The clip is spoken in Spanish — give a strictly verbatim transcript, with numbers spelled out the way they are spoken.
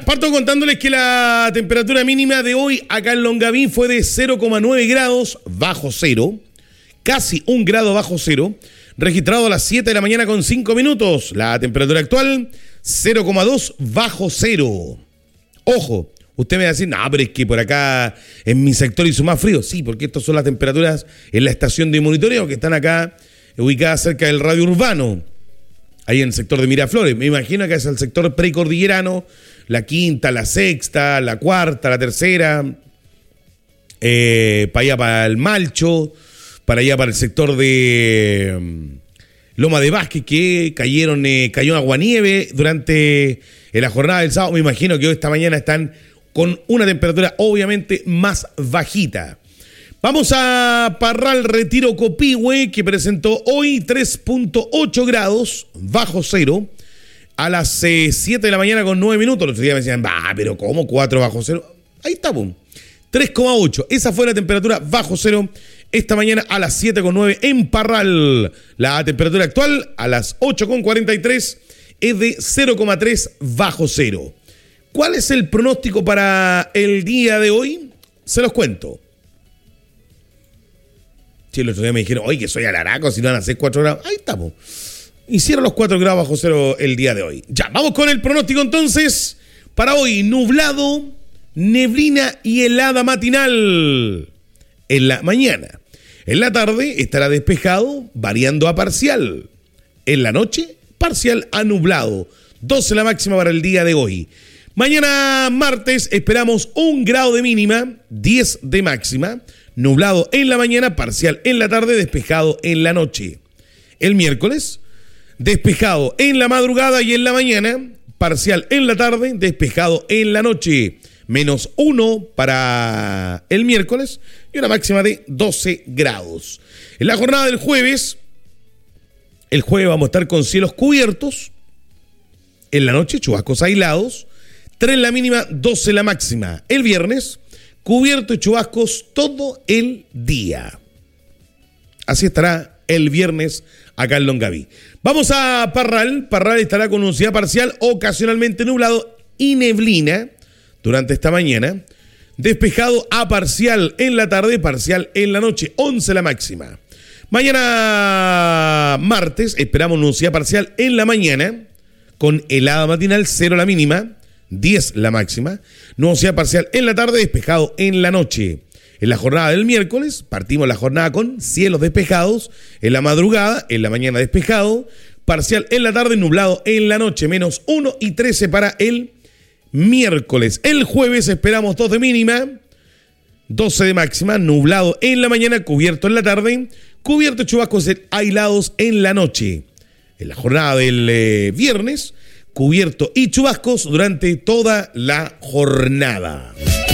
parto contándoles que la temperatura mínima de hoy acá en Longaví fue de cero coma nueve grados bajo cero, casi un grado bajo cero, registrado a las siete de la mañana con cinco minutos. La temperatura actual, cero coma dos bajo cero. Ojo, usted me va a decir, no, pero es que por acá en mi sector hizo más frío. Sí, porque estas son las temperaturas en la estación de monitoreo que están acá ubicadas cerca del radio urbano, ahí en el sector de Miraflores. Me imagino que es el sector precordillerano, la quinta, la sexta, la cuarta, la tercera, eh, para allá para el Malcho, para allá para el sector de um, Loma de Vázquez, que cayeron, eh, cayó aguanieve durante eh, la jornada del sábado. Me imagino que hoy esta mañana están con una temperatura obviamente más bajita. Vamos a Parral Retiro Copihue, que presentó hoy tres punto ocho grados bajo cero a las eh, siete de la mañana con nueve minutos. Los otros días me decían, bah, pero ¿cómo cuatro bajo cero? Ahí está, pum. tres coma ocho. Esa fue la temperatura bajo cero esta mañana a las siete con nueve en Parral. La temperatura actual a las ocho con cuarenta y tres es de cero coma tres bajo cero. ¿Cuál es el pronóstico para el día de hoy? Se los cuento. Sí, el otro día me dijeron, oye, que soy alaraco, si no van a hacer cuatro grados. Ahí estamos. Hicieron los cuatro grados bajo cero el día de hoy. Ya, vamos con el pronóstico entonces. Para hoy, nublado, neblina y helada matinal en la mañana. En la tarde estará despejado, variando a parcial. En la noche, parcial a nublado. doce la máxima para el día de hoy. Mañana martes esperamos un grado de mínima, diez de máxima. Nublado en la mañana, parcial en la tarde, despejado en la noche. El miércoles, despejado en la madrugada y en la mañana, parcial en la tarde, despejado en la noche. Menos uno para el miércoles y una máxima de doce grados. En la jornada del jueves, el jueves vamos a estar con cielos cubiertos. En la noche, chubascos aislados. tres la mínima, doce la máxima. El viernes, cubierto y chubascos todo el día. Así estará el viernes acá en Longaví. Vamos a Parral. Parral estará con nubosidad parcial, ocasionalmente nublado y neblina durante esta mañana. Despejado a parcial en la tarde, parcial en la noche, once la máxima. Mañana martes esperamos nubosidad parcial en la mañana, con helada matinal, cero la mínima, diez la máxima. Nubosidad parcial en la tarde, despejado en la noche. En la jornada del miércoles, partimos la jornada con cielos despejados. En la madrugada, en la mañana despejado. Parcial en la tarde, nublado en la noche. Menos uno y trece para el miércoles. El jueves esperamos dos de mínima, doce de máxima. Nublado en la mañana, cubierto en la tarde. Cubierto y chubascos aislados en la noche. En la jornada del eh, viernes, cubierto y chubascos durante toda la jornada.